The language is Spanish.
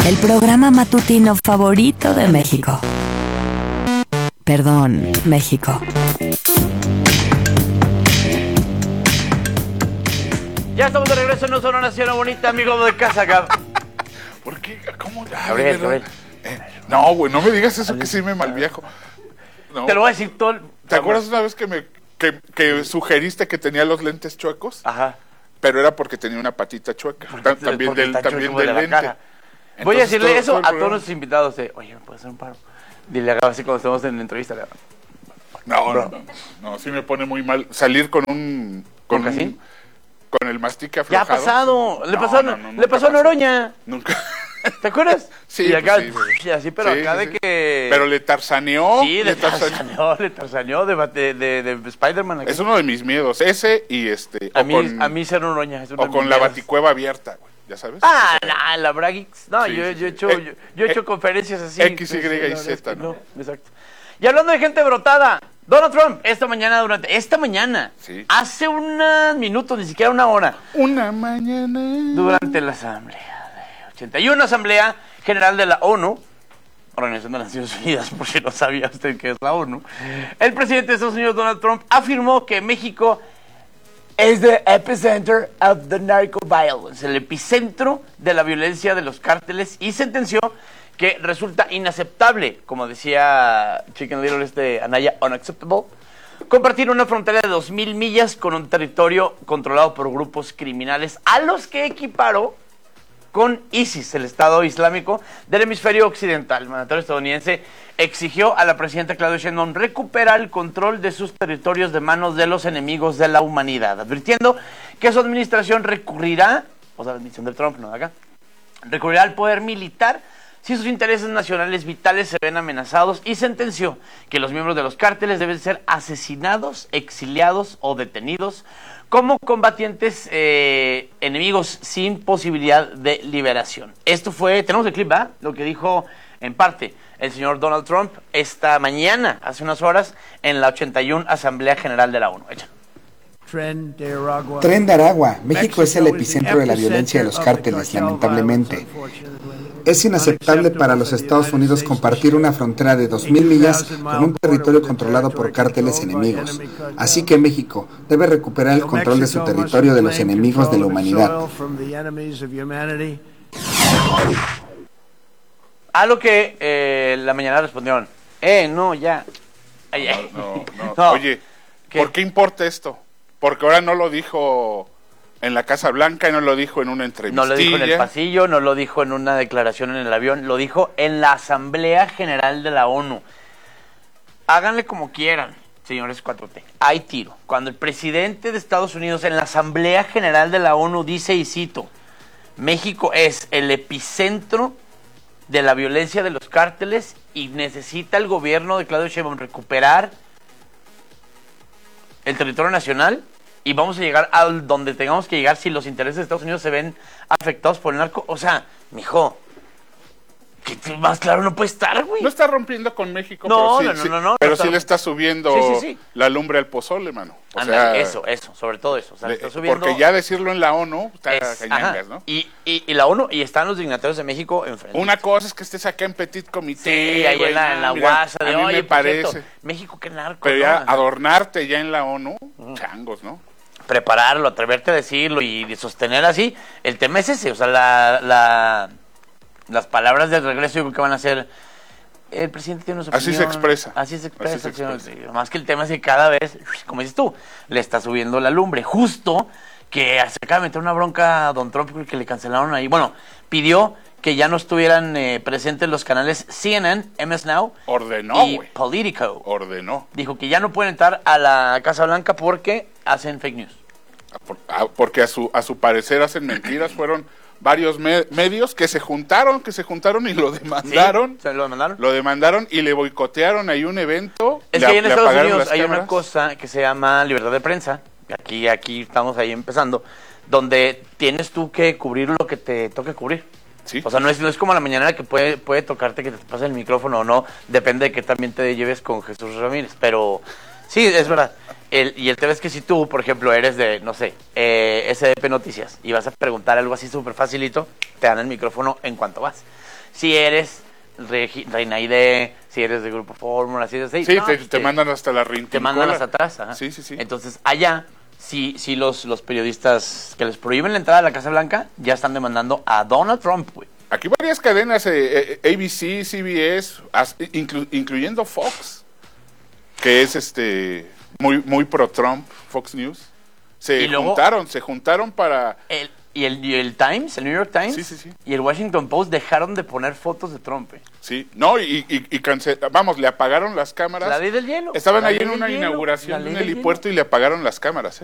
El programa matutino favorito de México. Perdón, México. Ya estamos de regreso en No Sonora Nación Bonita, amigo de casa acá. ¿Por qué? ¿Cómo? Gabriel. No, güey, no me digas eso que sí me malviajo. No. Te lo voy a decir todo. ¿Te acuerdas una vez que sugeriste que tenía los lentes chuecos? Ajá. Pero era porque tenía una patita chueca. También del lente. Voy a Entonces, decirle eso a programa. todos nuestros invitados. Oye, ¿me puedes hacer un paro? Dile acá así cuando estemos en la entrevista. No, sí me pone muy mal salir con un... ¿Con Casín? Con el mastique Ya aflojado. ha pasado. Le pasó a pasó. Noroña. Nunca. ¿Te acuerdas? Sí, y acá, pues sí. así, pero Sí, acá sí, de sí. que... Pero le tarzaneó. Sí, le tarzaneó de Spider-Man. Es uno de mis miedos, ese y A mí ser Noroña es uno de o con mis la miedos. baticueva abierta, güey, ya sabes. La Braguix. No, Sí, yo sí, he sí. hecho conferencias así. X, Y Sí, y la verdad Z, es que ¿no? Exacto. Y hablando de gente brotada, Donald Trump, esta mañana, Sí. hace unos minutos, ni siquiera una hora, Una mañana. durante la asamblea de 81 Asamblea General de la ONU, Organización de las Naciones Unidas, por si no sabía usted qué es la ONU, el presidente de Estados Unidos, Donald Trump, afirmó que México es the epicenter of the narco violence, el epicentro de la violencia de los cárteles, y sentenció que resulta inaceptable, como decía Chicken Little Anaya, unacceptable, compartir una frontera de 2,000 millas con un territorio controlado por grupos criminales a los que equiparó con ISIS, el Estado Islámico del hemisferio occidental. El mandatario estadounidense exigió a la presidenta Claudia Sheinbaum recuperar el control de sus territorios de manos de los enemigos de la humanidad, advirtiendo que su administración recurrirá, o sea, la administración de Trump, no de acá, recurrirá al poder militar si sus intereses nacionales vitales se ven amenazados, y sentenció que los miembros de los cárteles deben ser asesinados, exiliados o detenidos como combatientes enemigos sin posibilidad de liberación. Esto fue, tenemos el clip, ¿verdad? Lo que dijo en parte el señor Donald Trump esta mañana, hace unas horas, en la 81 Asamblea General de la ONU. Échalo. Tren de Aragua. México es el epicentro de la violencia de los cárteles, lamentablemente. Es inaceptable para los Estados Unidos compartir una frontera de 2,000 millas con un territorio controlado por cárteles enemigos. Así que México debe recuperar el control de su territorio de los enemigos de la humanidad. A lo que la mañana respondieron, no, ya. No. Oye, ¿qué? ¿por qué importa esto? Porque ahora no lo dijo en la Casa Blanca y no lo dijo en una entrevista. No lo dijo en el pasillo, no lo dijo en una declaración en el avión, lo dijo en la Asamblea General de la ONU. Háganle como quieran, señores 4T. Hay tiro. Cuando el presidente de Estados Unidos en la Asamblea General de la ONU dice, y cito, México es el epicentro de la violencia de los cárteles y necesita el gobierno de Claudio Sheinbaum recuperar el territorio nacional, y vamos a llegar a donde tengamos que llegar si los intereses de Estados Unidos se ven afectados por el narco. O sea, mijo, que más claro no puede estar, güey. No está rompiendo con México, No, pero no, pero está... sí le está subiendo sí. la lumbre al pozole, mano. O Anda, sea, eso, sobre todo eso. O sea, le está subiendo... Porque ya decirlo en la ONU está cañangas, ¿no? Y la ONU, y están los dignatarios de México enfrente. Una cosa es que estés acá en Petit Comité. Sí, ahí güey, en la mira, guasa de, a mí oye, me por parece. cierto, México, qué narco. Pero ¿no? ya adornarte ya en la ONU, changos, ¿no? Prepararlo, atreverte a decirlo y sostener así. El tema es ese, o sea, las palabras del regreso yo creo que van a ser... El presidente tiene una opinión. Así se expresa. Así se expresa. Más que el tema es que cada vez, como dices tú, le está subiendo la lumbre. Justo que se acaba de meter una bronca a Don Trump que le cancelaron ahí. Bueno, pidió que ya no estuvieran presentes los canales CNN, MS Now y Politico. Ordenó. Dijo que ya no pueden entrar a la Casa Blanca porque hacen fake news. Porque a su parecer hacen mentiras. Fueron varios medios que se juntaron y lo demandaron. ¿Sí? ¿Se lo demandaron? Lo demandaron y le boicotearon ahí un evento. Es que ahí en Estados Unidos hay una cosa que se llama libertad de prensa. Aquí estamos ahí empezando. Donde tienes tú que cubrir lo que te toque cubrir. Sí. O sea, no es como la mañanera que puede tocarte que te pase el micrófono o no. Depende de que también te lleves con Jesús Ramírez. Pero sí, es verdad. Y el tema es que si tú, por ejemplo, eres de, no sé, SDP Noticias y vas a preguntar algo así súper facilito, te dan el micrófono en cuanto vas. si eres Reina ID, si eres de Grupo Fórmula, si eres... Sí, te mandan hasta la rincola. Te mandan hasta atrás. Ajá. Sí, sí, sí. Entonces, allá, sí los periodistas que les prohíben la entrada a la Casa Blanca ya están demandando a Donald Trump, güey. Aquí varias cadenas, ABC, CBS, incluyendo Fox, que es muy pro Trump, Fox News, se juntaron para... Y el Times, el New York Times, sí. y el Washington Post dejaron de poner fotos de Trump. Sí, no, y le apagaron las cámaras. La ley del hielo. Estaban ahí en una inauguración de un helipuerto y le apagaron las cámaras.